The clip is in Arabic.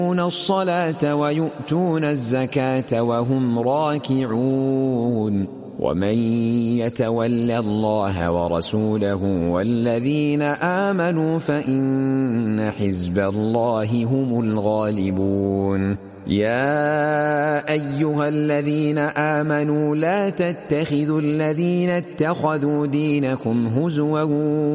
الصلاة ويؤتون الزكاة وهم راكعون ومن يتول الله ورسوله والذين آمنوا فإن حزب الله هم الغالبون. يا أيها الذين آمنوا لا تتخذوا الذين اتخذوا دينكم هزوا